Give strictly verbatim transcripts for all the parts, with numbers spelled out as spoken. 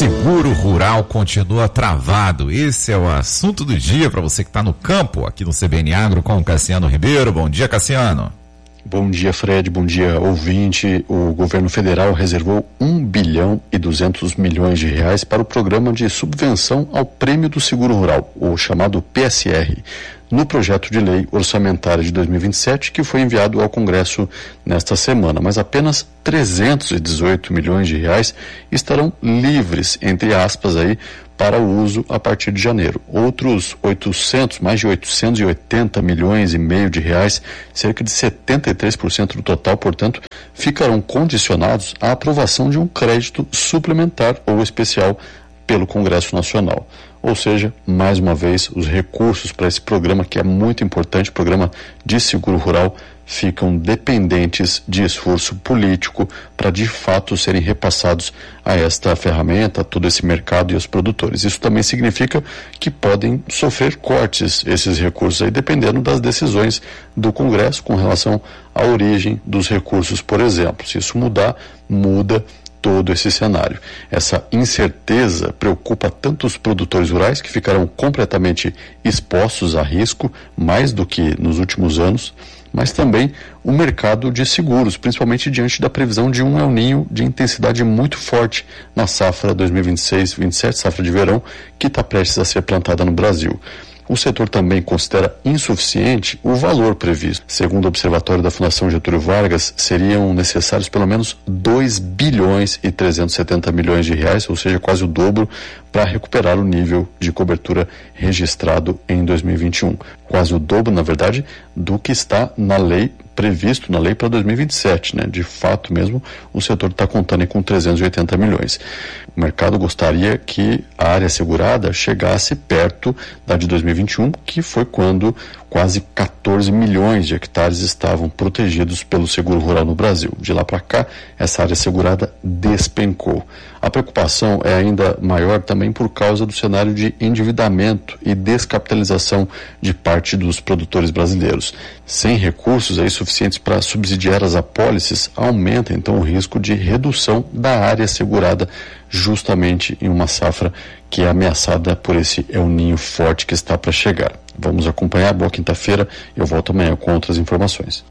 seguro rural continua travado. Esse é o assunto do dia para você que está no campo, aqui no C B N Agro com o Cassiano Ribeiro. Bom dia, Cassiano. Bom dia, Fred. Bom dia, ouvinte. O governo federal reservou um bilhão e duzentos milhões de reais para o programa de subvenção ao Prêmio do Seguro Rural, o chamado P S R, no projeto de lei orçamentária de dois mil e vinte e sete, que foi enviado ao Congresso nesta semana. Mas apenas trezentos e dezoito milhões de reais estarão livres, entre aspas, aí, para o uso a partir de janeiro. Outros oitocentos, mais de oitocentos e oitenta milhões e meio de reais, cerca de setenta e três por cento do total, portanto, ficarão condicionados à aprovação de um crédito suplementar ou especial pelo Congresso Nacional. Ou seja, mais uma vez, os recursos para esse programa, que é muito importante, o programa de seguro rural, ficam dependentes de esforço político para de fato serem repassados a esta ferramenta, a todo esse mercado e aos produtores. Isso também significa que podem sofrer cortes esses recursos aí, dependendo das decisões do Congresso com relação à origem dos recursos, por exemplo. Se isso mudar, muda todo esse cenário. Essa incerteza preocupa tanto os produtores rurais, que ficarão completamente expostos a risco, mais do que nos últimos anos, mas também o mercado de seguros, principalmente diante da previsão de um El Niño de intensidade muito forte na safra dois mil e vinte e seis vinte e sete, safra de verão, que está prestes a ser plantada no Brasil. O setor também considera insuficiente o valor previsto. Segundo o Observatório da Fundação Getúlio Vargas, seriam necessários pelo menos dois bilhões e trezentos e setenta milhões de reais, ou seja, quase o dobro, para recuperar o nível de cobertura registrado em dois mil e vinte e um. Quase o dobro, na verdade, do que está na lei, previsto na lei para dois mil e vinte e sete, né? De fato mesmo, o setor está contando aí com trezentos e oitenta milhões. O mercado gostaria que a área segurada chegasse perto da de dois mil e vinte e um, que foi quando quase quatorze milhões de hectares estavam protegidos pelo seguro rural no Brasil. De lá para cá, essa área segurada despencou. A preocupação é ainda maior também por causa do cenário de endividamento e descapitalização de parte dos produtores brasileiros. Sem recursos aí suficientes para subsidiar as apólices, aumenta então o risco de redução da área segurada, justamente em uma safra que é ameaçada por esse El Niño forte que está para chegar. Vamos acompanhar. Boa quinta-feira. Eu volto amanhã com outras informações.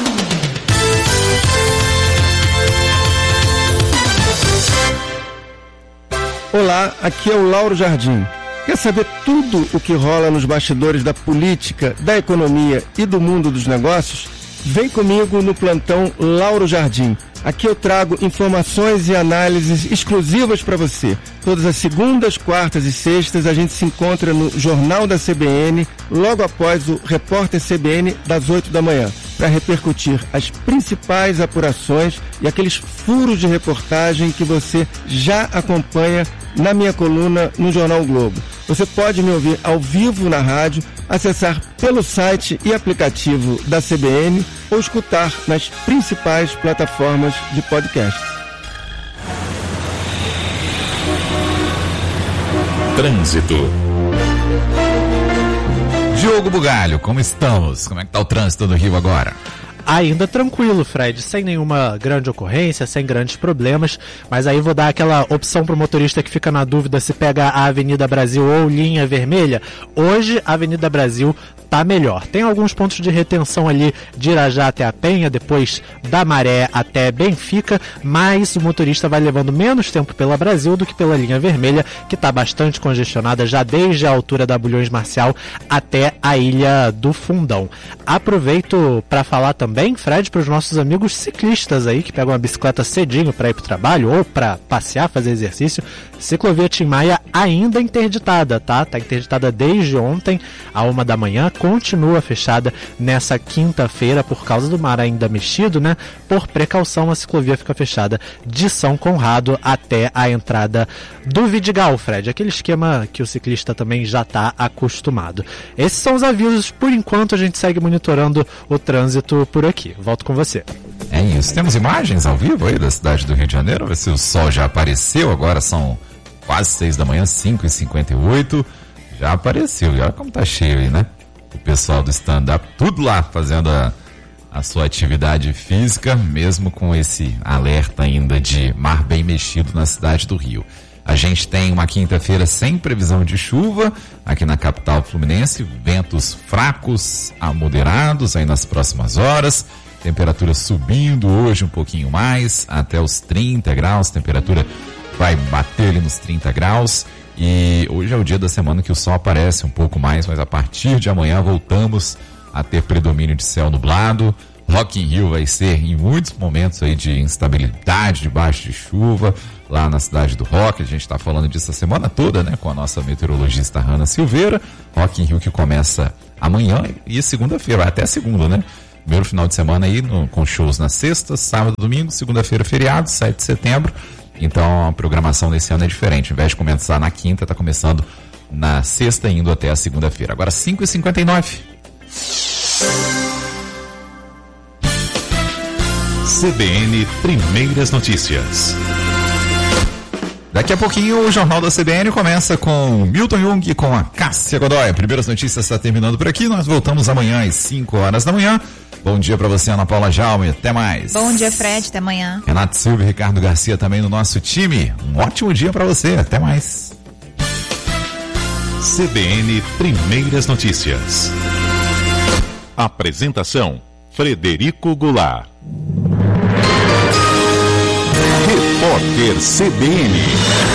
Olá, aqui é o Lauro Jardim. Quer saber tudo o que rola nos bastidores da política, da economia e do mundo dos negócios? Vem comigo no plantão Lauro Jardim. Aqui eu trago informações e análises exclusivas para você. Todas as segundas, quartas e sextas a gente se encontra no Jornal da C B N, logo após o Repórter C B N das oito da manhã, para repercutir as principais apurações e aqueles furos de reportagem que você já acompanha na minha coluna no Jornal Globo. Você pode me ouvir ao vivo na rádio, acessar pelo site e aplicativo da C B N ou escutar nas principais plataformas de podcast. Trânsito. Diogo Bugalho, como estamos? Como é que tá o trânsito do Rio agora? Ainda tranquilo, Fred, sem nenhuma grande ocorrência, sem grandes problemas, mas aí vou dar aquela opção pro motorista que fica na dúvida se pega a Avenida Brasil ou linha vermelha. Hoje a Avenida Brasil tá melhor. Tem alguns pontos de retenção ali de Irajá até a Penha, depois da Maré até Benfica, mas o motorista vai levando menos tempo pela Brasil do que pela linha vermelha, que está bastante congestionada já desde a altura da Bulhões Marcial até a Ilha do Fundão. Aproveito para falar também, Fred, para os nossos amigos ciclistas aí que pegam a bicicleta cedinho para ir para o trabalho ou para passear, fazer exercício. Ciclovia Tim Maia ainda interditada, tá? Tá interditada desde ontem, a uma da manhã, continua fechada nessa quinta-feira por causa do mar ainda mexido, né? Por precaução, a ciclovia fica fechada de São Conrado até a entrada do Vidigal, Fred, aquele esquema que o ciclista também já está acostumado. Esses são os avisos. Por enquanto a gente segue monitorando o trânsito por aqui. Volto com você. É isso. Temos imagens ao vivo aí da cidade do Rio de Janeiro. Ver se o sol já apareceu. Agora são quase seis da manhã, cinco e cinquenta e oito. Já apareceu. E olha como tá cheio aí, né? O pessoal do stand-up, tudo lá fazendo a, a sua atividade física, mesmo com esse alerta ainda de mar bem mexido na cidade do Rio. A gente tem uma quinta-feira sem previsão de chuva aqui na capital fluminense, ventos fracos a moderados aí nas próximas horas, temperatura subindo hoje um pouquinho mais, até os trinta graus, temperatura vai bater ali nos trinta graus, e hoje é o dia da semana que o sol aparece um pouco mais, mas a partir de amanhã voltamos a ter predomínio de céu nublado. Rock in Rio vai ser em muitos momentos aí de instabilidade debaixo de chuva lá na cidade do Rock. A gente está falando disso a semana toda, né, com a nossa meteorologista Hanna Silveira. Rock in Rio que começa amanhã e segunda-feira, até segunda, né? Primeiro final de semana aí no, com shows na sexta, sábado, domingo, segunda-feira feriado, sete de setembro. Então a programação desse ano é diferente. Ao invés de começar na quinta, está começando na sexta, indo até a segunda-feira. Agora cinco e cinquenta e nove. C B N Primeiras Notícias. Daqui a pouquinho o Jornal da C B N começa com Milton Jung e com a Cássia Godoy. Primeiras Notícias está terminando por aqui. Nós voltamos amanhã às cinco horas da manhã. Bom dia para você, Ana Paula Jaume. Até mais. Bom dia, Fred. Até amanhã. Renato Silva e Ricardo Garcia também no nosso time. Um ótimo dia para você. Até mais. C B N Primeiras Notícias. Apresentação: Frederico Goulart. Repórter C B N.